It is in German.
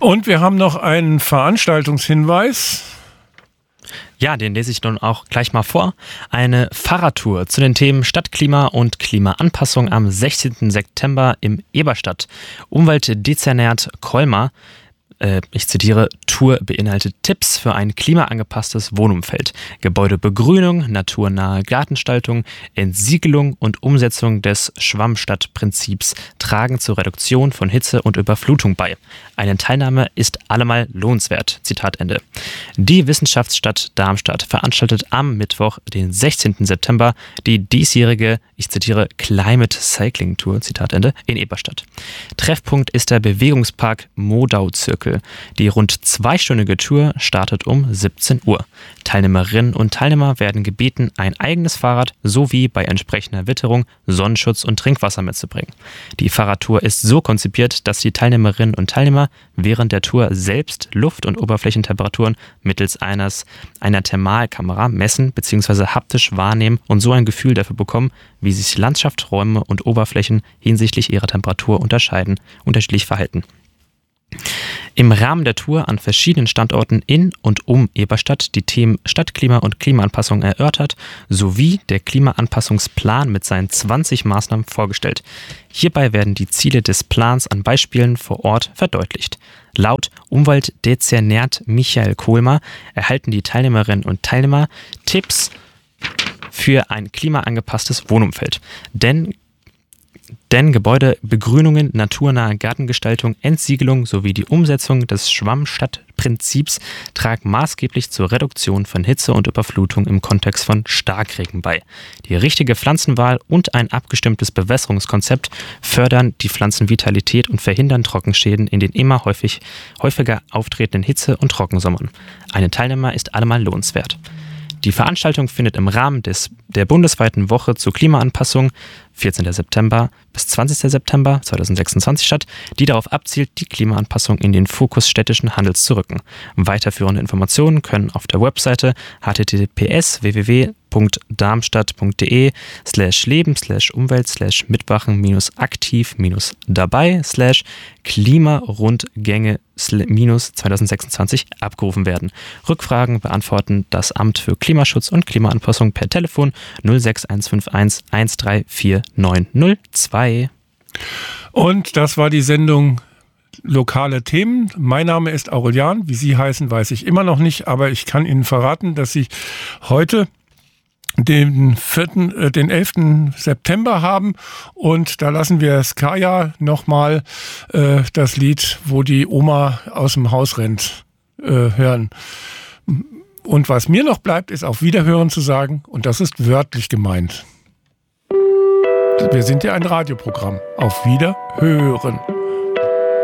Und wir haben noch einen Veranstaltungshinweis. Ja, den lese ich nun auch gleich mal vor. Eine Fahrradtour zu den Themen Stadtklima und Klimaanpassung am 16. September im Eberstadt. Umweltdezernat Colmar, ich zitiere, Tour beinhaltet Tipps für ein klimaangepasstes Wohnumfeld, Gebäudebegrünung, naturnahe Gartengestaltung, Entsiegelung und Umsetzung des Schwammstadtprinzips tragen zur Reduktion von Hitze und Überflutung bei. Eine Teilnahme ist allemal lohnenswert. Zitat Ende. Die Wissenschaftsstadt Darmstadt veranstaltet am Mittwoch, den 16. September, die diesjährige, ich zitiere, Climate Cycling Tour, Zitat Ende, in Eberstadt. Treffpunkt ist der Bewegungspark Modau-Zirkel. Die rund zweistündige Tour startet um 17 Uhr. Teilnehmerinnen und Teilnehmer werden gebeten, ein eigenes Fahrrad sowie bei entsprechender Witterung Sonnenschutz und Trinkwasser mitzubringen. Die Fahrradtour ist so konzipiert, dass die Teilnehmerinnen und Teilnehmer während der Tour selbst Luft- und Oberflächentemperaturen mittels einer Thermalkamera messen bzw. haptisch wahrnehmen und so ein Gefühl dafür bekommen, wie sich Landschaft, Räume und Oberflächen hinsichtlich ihrer Temperatur unterschiedlich verhalten. Im Rahmen der Tour an verschiedenen Standorten in und um Eberstadt die Themen Stadtklima und Klimaanpassung erörtert, sowie der Klimaanpassungsplan mit seinen 20 Maßnahmen vorgestellt. Hierbei werden die Ziele des Plans an Beispielen vor Ort verdeutlicht. Laut Umweltdezernat Michael Colmar erhalten die Teilnehmerinnen und Teilnehmer Tipps für ein klimaangepasstes Wohnumfeld. Denn Gebäudebegrünungen, naturnahe Gartengestaltung, Entsiegelung sowie die Umsetzung des Schwammstadtprinzips tragen maßgeblich zur Reduktion von Hitze und Überflutung im Kontext von Starkregen bei. Die richtige Pflanzenwahl und ein abgestimmtes Bewässerungskonzept fördern die Pflanzenvitalität und verhindern Trockenschäden in den immer häufiger auftretenden Hitze- und Trockensommern. Eine Teilnahme ist allemal lohnenswert. Die Veranstaltung findet im Rahmen der bundesweiten Woche zur Klimaanpassung 14. September bis 20. September 2026 statt, die darauf abzielt, die Klimaanpassung in den Fokus städtischen Handels zu rücken. Weiterführende Informationen können auf der Webseite https://leben/umwelt/mitwachen-aktiv-dabei/Klimarundgänge-2026 abgerufen werden. Rückfragen beantworten das Amt für Klimaschutz und Klimaanpassung per Telefon 06151 1349002. Und das war die Sendung Lokale Themen. Mein Name ist Aurelian. Wie Sie heißen, weiß ich immer noch nicht, aber ich kann Ihnen verraten, dass Sie heute den 11. September haben und da lassen wir Skaya nochmal das Lied, wo die Oma aus dem Haus rennt, hören. Und was mir noch bleibt, ist auf Wiederhören zu sagen und das ist wörtlich gemeint. Wir sind ja ein Radioprogramm. Auf Wiederhören.